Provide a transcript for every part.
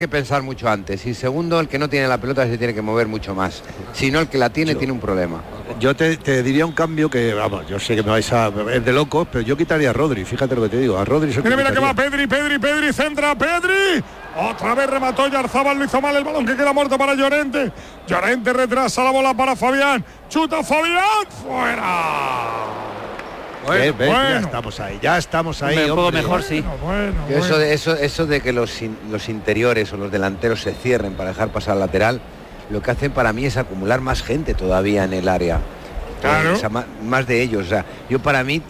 que pensar mucho antes, y segundo, el que no tiene la pelota se tiene que mover mucho más, si no el que la tiene tiene un problema. Yo te diría un cambio que, vamos, yo sé que me vais a ver de locos, pero yo quitaría a Rodri, fíjate lo que te digo, a Rodri se mira que va Pedri, centra Pedri, otra vez remató Yarzábal, lo hizo mal el balón que queda muerto para Llorente retrasa la bola para Fabián, chuta Fabián, fuera. Bueno. Ya estamos ahí. Un poco mejor, sí. Eso de que los interiores o los delanteros se cierren para dejar pasar al lateral, lo que hacen para mí es acumular más gente todavía en el área. Claro. O sea, más de ellos. O sea, yo para mí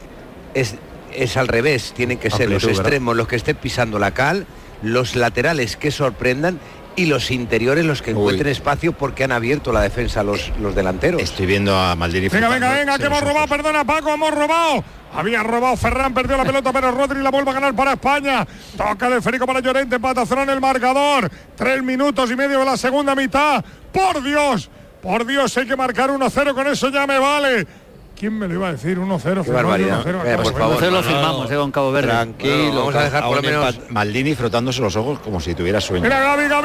es al revés. Tienen que ser los extremos los que estén pisando la cal, los laterales que sorprendan y los interiores los que encuentren espacio porque han abierto la defensa los delanteros. Estoy viendo a Maldini. Venga, que hemos robado, perdona Paco, hemos robado. Había robado Ferran, perdió la pelota, pero Rodri la vuelve a ganar para España. Toca de Federico para Llorente, empatación en el marcador. 3 minutos y medio de la segunda mitad. Por Dios, hay que marcar 1-0, con eso ya me vale. ¿Quién me lo iba a decir? 1-0. Qué barbaridad. Por favor, lo firmamos, con Cabo Verde. Tranquilo, vamos a dejar por lo menos Maldini frotándose los ojos como si tuviera sueño. Mira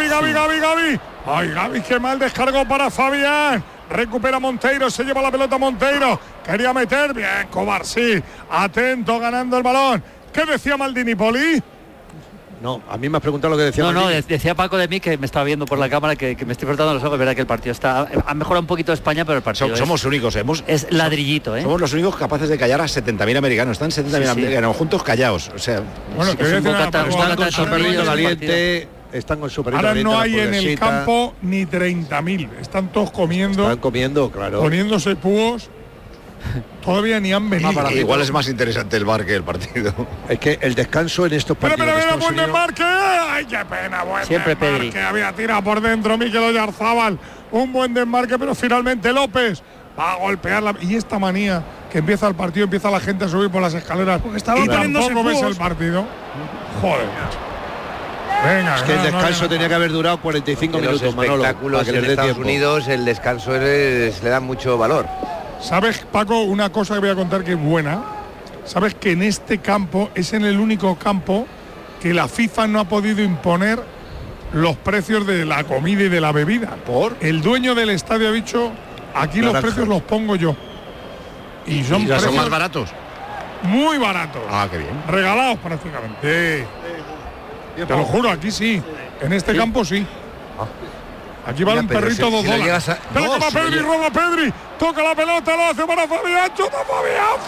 Gavi. Ay, Gavi, qué mal descargó para Fabián. Recupera Monteiro, se lleva la pelota Monteiro. Quería meter, bien, Cobarsí. Atento, ganando el balón. ¿Qué decía Maldini, Poli? No, a mí me has preguntado lo que decía Maldini. No, decía Paco de mí, que me estaba viendo por la cámara, que me estoy frotando los ojos. Es verdad que el partido ha mejorado un poquito España, pero el partido somos únicos, es ladrillito, ¿eh? Somos los únicos capaces de callar a 70.000 americanos. Están 70.000 americanos juntos callados. O sea, bueno, están con su perrillo caliente. Están con su perrillo caliente. Ahora no hay en el campo ni 30.000. Están todos comiendo. Están comiendo, claro. Poniéndose púos. Todavía ni han venido. Igual es más interesante el bar que el partido. Es que el descanso en estos partidos. Pero buen desmarque. Ay, qué pena, siempre Pedri. Que había tirado por dentro Mikel Oyarzabal. Un buen desmarque, pero finalmente López va a golpearla. Y esta manía que empieza el partido, empieza la gente a subir por las escaleras. Porque estaba y tampoco ves el partido. Joder. Venga, es que el descanso tenía que haber durado 45 minutos, Manolo. Los espectáculos en Estados Unidos, el descanso le da mucho valor. ¿Sabes, Paco, una cosa que voy a contar que es buena? ¿Sabes que en este campo es en el único campo que la FIFA no ha podido imponer los precios de la comida y de la bebida? ¿Por? El dueño del estadio ha dicho, aquí los precios los pongo yo. Y son más baratos. Muy baratos. Ah, qué bien. Regalados prácticamente. Te lo juro, aquí sí. En este campo sí. Aquí va un perrito $2. Pero que va Pedri, roba Pedri. Toca la pelota, lo hace para Fabián. Chuta Fabián,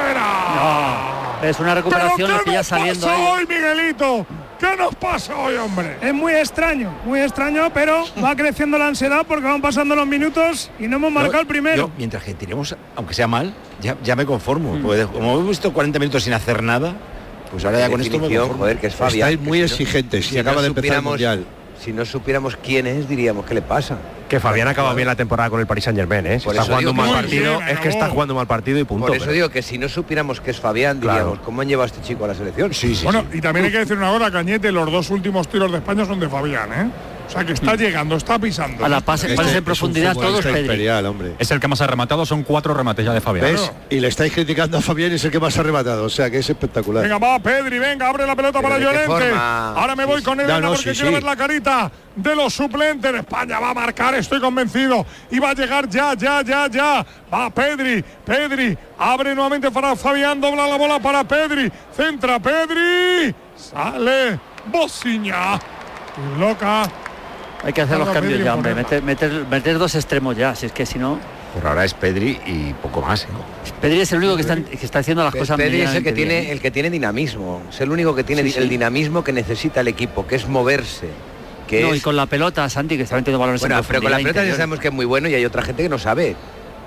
fuera. No, es una recuperación que ya saliendo ahí. Hoy, Miguelito? ¿Qué nos pasa hoy, hombre? Es muy extraño, pero va creciendo la ansiedad porque van pasando los minutos y no hemos marcado el primero. Mientras que tiremos, aunque sea mal, ya me conformo. Porque como hemos visto 40 minutos sin hacer nada, pues ahora ya con esto me conformo. Joder, que es Fabián. Estáis muy exigentes y acaba de empezar el Mundial. Si no supiéramos quién es, diríamos qué le pasa. Que Fabián acaba bien la temporada con el Paris Saint-Germain, ¿eh? Si está jugando un mal partido, es que está jugando un mal partido y punto. Por eso digo que si no supiéramos que es Fabián, diríamos, ¿cómo han llevado a este chico a la selección? Sí. Bueno, y también hay que decir una cosa, Cañete, los 2 últimos tiros de España son de Fabián, ¿eh? O sea, que está llegando, está pisando. A la pase en profundidad todos, Pedri. Es el que más ha rematado, son 4 remates ya de Fabián. ¿Ves? Y le estáis criticando a Fabián y es el que más ha rematado, o sea, que es espectacular. Venga, va Pedri, venga, abre la pelota para Llorente. Ahora me voy con él porque quiero ver la carita de los suplentes de España. Va a marcar, estoy convencido. Y va a llegar ya. Va Pedri, abre nuevamente para Fabián, dobla la bola para Pedri. Centra Pedri. Sale Bociña. Loca. Hay que hacer los cambios ya, hombre. Meter 2 extremos ya, si es que si no. Por ahora es Pedri y poco más, ¿eh? Pedri es el único que está haciendo las cosas. Pedri es el que tiene dinamismo. Es el único que tiene el dinamismo que necesita el equipo, que es moverse. Y con la pelota, Santi, que está metiendo balones en profundidad. Pero con la pelota ya sabemos que es muy bueno y hay otra gente que no sabe.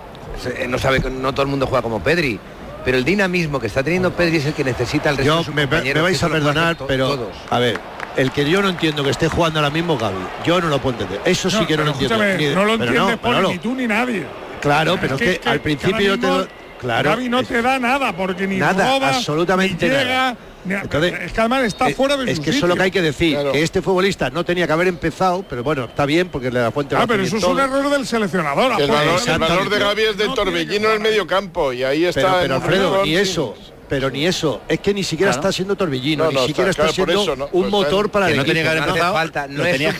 No todo el mundo juega como Pedri. Pero el dinamismo que está teniendo Pedri es el que necesita el resto de sus compañeros. Me vais a perdonar, pero a ver, el que yo no entiendo que esté jugando ahora mismo Gavi, yo no lo puedo entender. Eso sí que no lo entiendo. No lo entiendes ni tú ni nadie. Claro, pero es que al principio yo te claro. Gavi no te da nada porque ni nada, roba, absolutamente ni llega. Entonces, es que además está fuera de su Es que sitio. eso es lo que hay que decir, que este futbolista no tenía que haber empezado, pero bueno, está bien porque le da fuente. Pero eso es un error del seleccionador. El valor de Gavi es del torbellino en el medio campo y ahí está. Pero Alfredo, ni eso. Pero ni eso, es que ni siquiera está siendo Torbellino, ni siquiera está siendo un motor para el equipo. No tenía que haber empezado, falta, no es